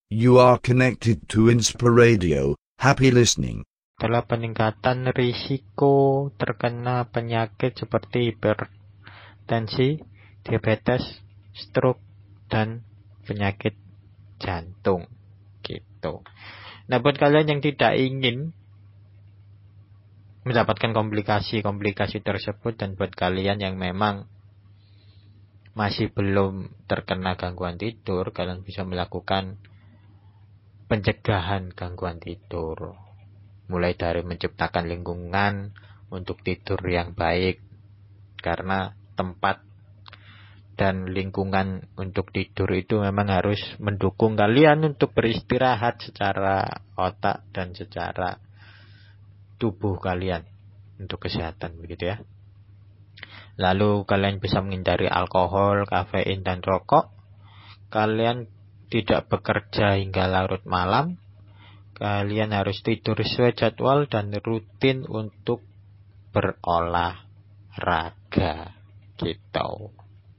You are connected to Inspiradio. Happy listening. Adalah peningkatan risiko terkena penyakit seperti hipertensi, diabetes, stroke, dan penyakit jantung gitu. Nah, buat kalian yang tidak ingin mendapatkan komplikasi-komplikasi tersebut, dan buat kalian yang memang masih belum terkena gangguan tidur, kalian bisa melakukan pencegahan gangguan tidur. Mulai dari menciptakan lingkungan untuk tidur yang baik, karena tempat dan lingkungan untuk tidur itu memang harus mendukung kalian untuk beristirahat secara otak dan secara tubuh kalian untuk kesehatan, begitu ya. Lalu kalian bisa menghindari alkohol, kafein, dan rokok. Kalian tidak bekerja hingga larut malam. Kalian harus tidur sesuai jadwal dan rutin untuk berolahraga gitu.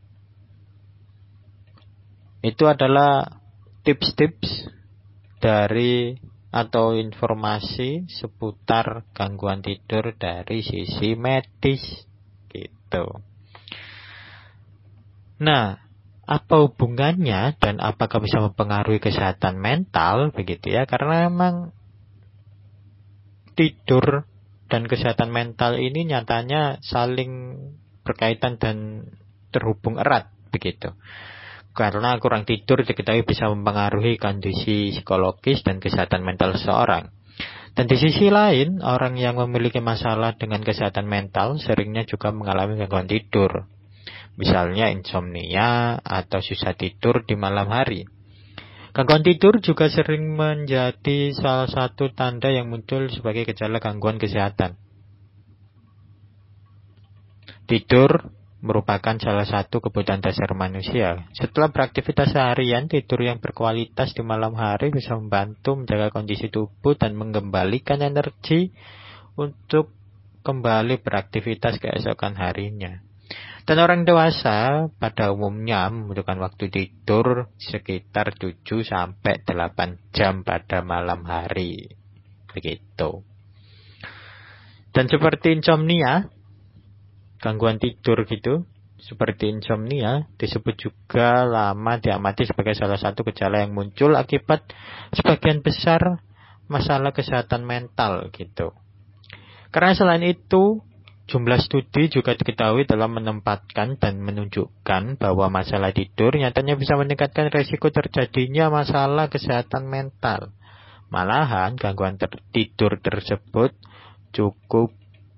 Itu adalah tips-tips dari atau informasi seputar gangguan tidur dari sisi medis gitu. Nah, apa hubungannya dan apakah bisa mempengaruhi kesehatan mental begitu ya? Karena memang tidur dan kesehatan mental ini nyatanya saling berkaitan dan terhubung erat begitu. Karena kurang tidur diketahui bisa mempengaruhi kondisi psikologis dan kesehatan mental seseorang. Dan di sisi lain, orang yang memiliki masalah dengan kesehatan mental seringnya juga mengalami gangguan tidur. Misalnya insomnia atau susah tidur di malam hari. Gangguan tidur juga sering menjadi salah satu tanda yang muncul sebagai gejala gangguan kesehatan. Tidur merupakan salah satu kebutuhan dasar manusia. Setelah beraktivitas seharian, tidur yang berkualitas di malam hari bisa membantu menjaga kondisi tubuh dan mengembalikan energi untuk kembali beraktivitas keesokan harinya. Dan orang dewasa pada umumnya membutuhkan waktu tidur sekitar 7-8 jam pada malam hari. Begitu. Dan seperti insomnia, gangguan tidur gitu, seperti insomnia disebut juga lama diamati sebagai salah satu gejala yang muncul akibat sebagian besar masalah kesehatan mental gitu. Karena selain itu, jumlah studi juga diketahui dalam menempatkan dan menunjukkan bahwa masalah tidur nyatanya bisa meningkatkan resiko terjadinya masalah kesehatan mental. Malahan gangguan tidur tersebut cukup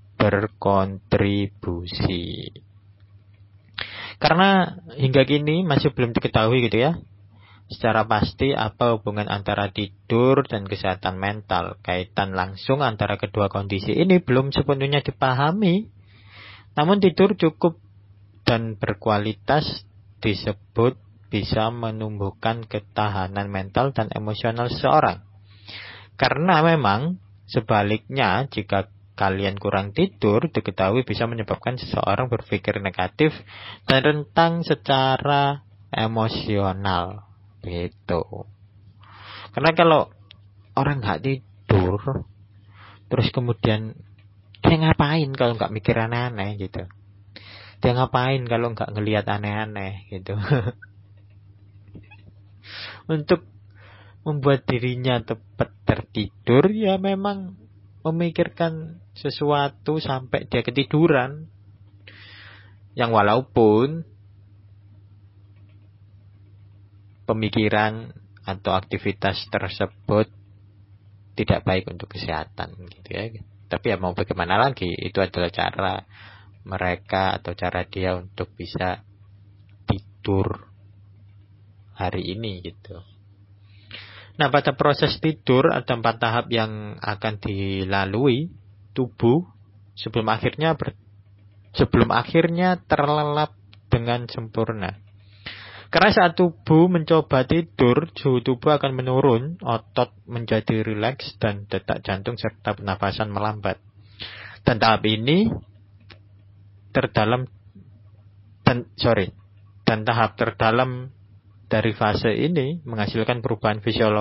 berkontribusi. Karena hingga kini masih belum diketahui gitu ya, secara pasti apa hubungan antara tidur dan kesehatan mental. Kaitan langsung antara kedua kondisi ini belum sepenuhnya dipahami. Namun tidur cukup dan berkualitas disebut bisa menumbuhkan ketahanan mental dan emosional seseorang. Karena memang sebaliknya, jika kalian kurang tidur, diketahui bisa menyebabkan seseorang berpikir negatif dan rentan secara emosional. Gitu. Karena kalau orang nggak tidur, terus kemudian dia ngapain kalau nggak mikir aneh-aneh gitu? Dia ngapain kalau nggak ngelihat aneh-aneh gitu? Untuk membuat dirinya tepat tertidur, ya memang memikirkan sesuatu sampai dia ketiduran. Yang walaupun pemikiran atau aktivitas tersebut tidak baik untuk kesehatan gitu ya. Tapi ya mau bagaimana lagi, itu adalah cara mereka atau cara dia untuk bisa tidur hari ini gitu. Nah, pada proses tidur ada 4 tahap yang akan dilalui tubuh sebelum akhirnya terlelap dengan sempurna. Karena saat tubuh mencoba tidur, suhu tubuh akan menurun, otot menjadi rileks dan detak jantung serta pernafasan melambat. Dan tahap ini tahap terdalam dari fase ini menghasilkan perubahan fisiologis